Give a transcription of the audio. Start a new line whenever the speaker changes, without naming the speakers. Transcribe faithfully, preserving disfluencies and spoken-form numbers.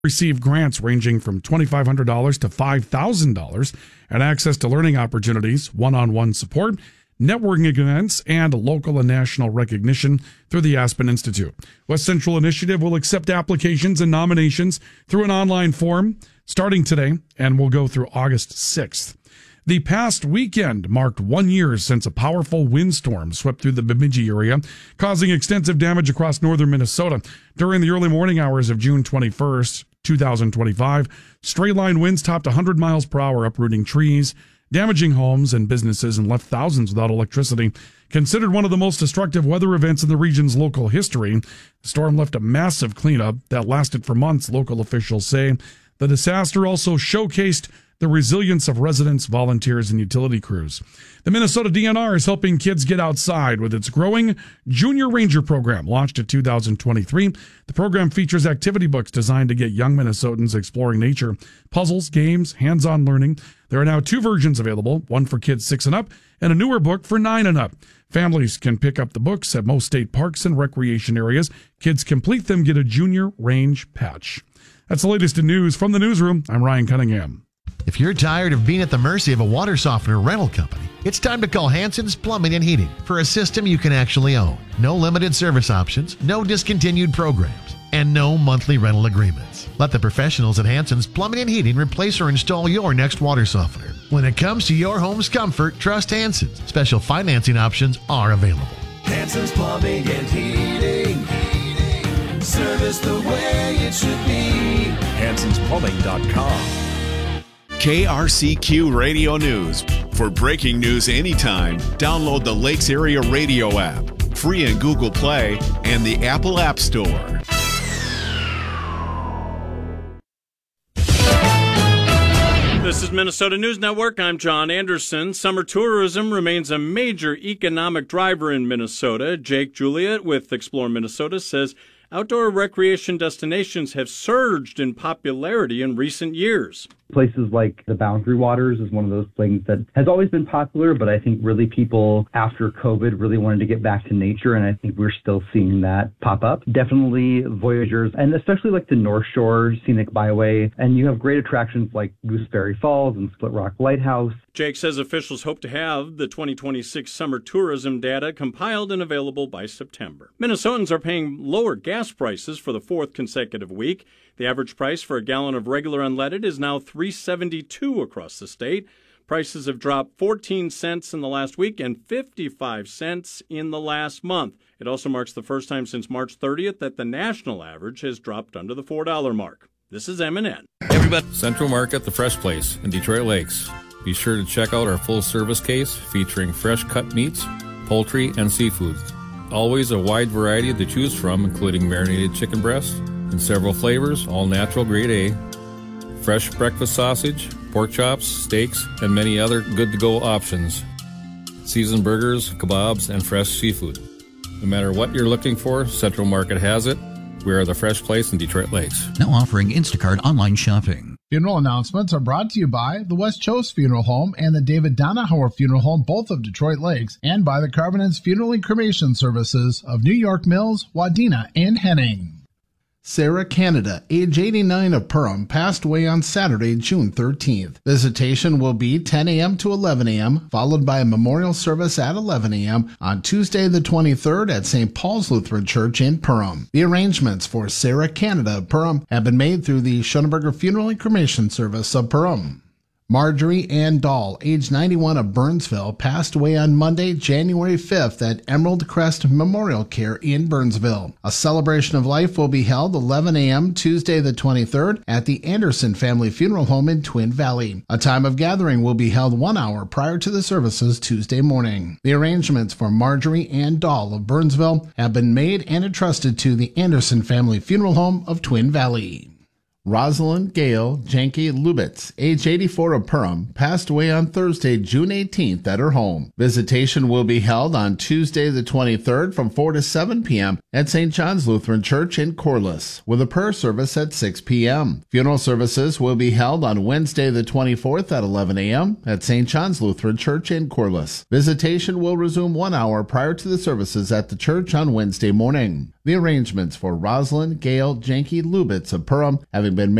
Receive grants ranging from twenty-five hundred dollars to five thousand dollars and access to learning opportunities, one-on-one support, networking events, and local and national recognition through the Aspen Institute. West Central Initiative will accept applications and nominations through an online form starting today and will go through August sixth. The past weekend marked one year since a powerful windstorm swept through the Bemidji area, causing extensive damage across northern Minnesota. During the early morning hours of June twenty-first, twenty twenty-five, straight line winds topped one hundred miles per hour, uprooting trees, damaging homes and businesses, and left thousands without electricity. Considered one of the most destructive weather events in the region's local history, the storm left a massive cleanup that lasted for months, local officials say. The disaster also showcased the resilience of residents, volunteers, and utility crews. The Minnesota D N R is helping kids get outside with its growing Junior Ranger program, launched in two thousand twenty-three. The program features activity books designed to get young Minnesotans exploring nature, puzzles, games, hands-on learning. There are now two versions available, one for kids six and up and a newer book for nine and up. Families can pick up the books at most state parks and recreation areas. Kids complete them get a Junior Range patch. That's the latest in news. From the newsroom, I'm Ryan Cunningham.
If you're tired of being at the mercy of a water softener rental company, it's time to call Hanson's Plumbing and Heating for a system you can actually own. No limited service options, no discontinued programs, and no monthly rental agreements. Let the professionals at Hanson's Plumbing and Heating replace or install your next water softener. When it comes to your home's comfort, trust Hanson's. Special financing options are available.
Hanson's Plumbing and Heating. Heating. Service the way it should be. Hansons Plumbing dot com.
K R C Q Radio News. For breaking news anytime, download the Lakes Area Radio app, free in Google Play and the Apple App Store.
This is Minnesota News Network. I'm John Anderson. Summer tourism remains a major economic driver in Minnesota. Jake Juliet with Explore Minnesota says outdoor recreation destinations have surged in popularity in recent years.
Places like the Boundary Waters is one of those things that has always been popular, but I think really people after COVID really wanted to get back to nature, and I think we're still seeing that pop up. Definitely Voyageurs, and especially like the North Shore Scenic Byway, and you have great attractions like Gooseberry Falls and Split Rock Lighthouse.
Jake says officials hope to have the twenty twenty-six summer tourism data compiled and available by September. Minnesotans are paying lower gas prices for the fourth consecutive week. The average price for a gallon of regular unleaded is now three dollars and seventy-two cents across the state. Prices have dropped fourteen cents in the last week and fifty-five cents in the last month. It also marks the first time since March thirtieth that the national average has dropped under the four dollar mark. This is M and N.
Everybody. Central Market, the Fresh Place in Detroit Lakes. Be sure to check out our full-service case featuring fresh cut meats, poultry, and seafoods. Always a wide variety to choose from, including marinated chicken breast in several flavors, all natural grade A, fresh breakfast sausage, pork chops, steaks, and many other good-to-go options. Seasoned burgers, kebabs, and fresh seafood. No matter what you're looking for, Central Market has it. We are the Fresh Place in Detroit Lakes.
Now offering Instacart online shopping.
Funeral announcements are brought to you by the West Chose Funeral Home and the David Donahauer Funeral Home, both of Detroit Lakes, and by the Carbonance Funeral and Cremation Services of New York Mills, Wadena, and Henning. Sarah Canada, age eighty-nine of Perham, passed away on Saturday, June thirteenth. Visitation will be ten a.m. to eleven a.m., followed by a memorial service at eleven a.m. on Tuesday the twenty-third at Saint Paul's Lutheran Church in Perham. The arrangements for Sarah Canada of Perham have been made through the Schoenberger Funeral and Cremation Service of Perham. Marjorie Ann Dahl, age ninety-one of Burnsville, passed away on Monday, January fifth at Emerald Crest Memorial Care in Burnsville. A celebration of life will be held eleven a.m. Tuesday the twenty-third at the Anderson Family Funeral Home in Twin Valley. A time of gathering will be held one hour prior to the services Tuesday morning. The arrangements for Marjorie Ann Dahl of Burnsville have been made and entrusted to the Anderson Family Funeral Home of Twin Valley. Rosalind Gail Janke Lubitz, age eighty-four of Perham, passed away on Thursday, June eighteenth at her home. Visitation will be held on Tuesday the twenty-third from four to seven p.m. at Saint John's Lutheran Church in Corliss, with a prayer service at six p.m. Funeral services will be held on Wednesday the twenty-fourth at eleven a.m. at Saint John's Lutheran Church in Corliss. Visitation will resume one hour prior to the services at the church on Wednesday morning.
The arrangements for Rosalind Gale Janke Lubitz of Perham having been made